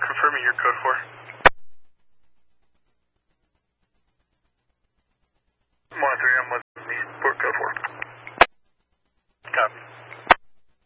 confirming your code 4. Monitor, I'm with me. Port code 4. Copy.